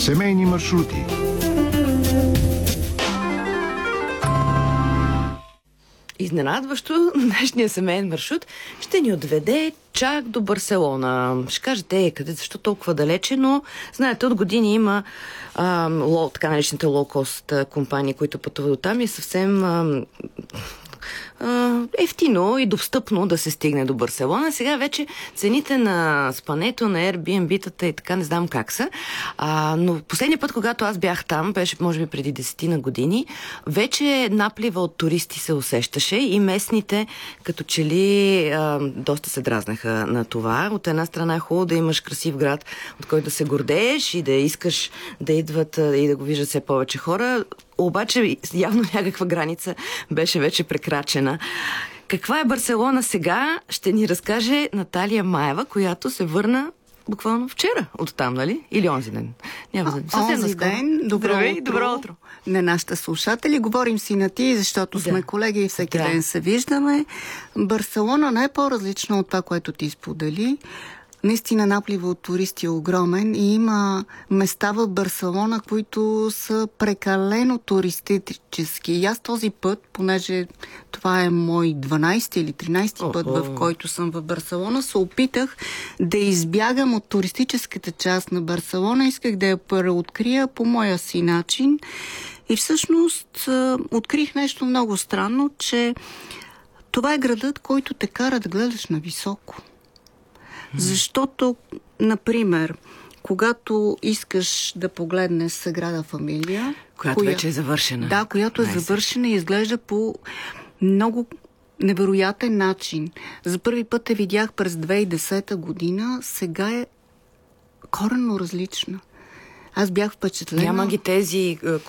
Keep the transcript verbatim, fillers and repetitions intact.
Семейни маршрути. Изненадващо, днешния семейен маршрут ще ни отведе чак до Барселона. Ще кажете, е, къде, защо толкова далече, но знаете, от години има а, лоу, така наречените лоукост компании, които пътуват там и е съвсем а, а, ефтино и достъпно да се стигне до Барселона. Сега вече цените на спането, на Airbnb-тата и така не знам как са. А, но последния път, когато аз бях там, беше може би преди десетина години, вече наплива от туристи се усещаше и местните като че ли а, доста се дразнаха на това. От една страна е хубаво да имаш красив град, от който да се гордееш и да искаш да идват и да го виждат все повече хора. Обаче явно някаква граница беше вече прекрачена. Каква е Барселона сега, ще ни разкаже Наталия Маева, която се върна буквално вчера от там, нали? Или онзи ден. Няма да... Онзи ден, добро, Здравей, утро, добро утро на нашите слушатели. Говорим си на ти, защото да. сме колеги и всеки да. ден се виждаме. Барселона не е по-различна от това, което ти сподели. Наистина наплива от туристи е огромен и има места в Барселона, които са прекалено туристически. И аз този път, понеже това е мой дванайсети или тринайсети О-о. път, в който съм в Барселона, се опитах да избягам от туристическата част на Барселона. Исках да я преоткрия по моя си начин. И всъщност открих нещо много странно, че това е градът, който те кара да гледаш на високо. Защото, например, когато искаш да погледнеш Саграда Фамилия... Която коя, вече е завършена. Да, която е завършена и изглежда по много невероятен начин. За първи път я видях през две хиляди и десета година, сега е коренно различна. Аз бях впечатлена. Няма ги тези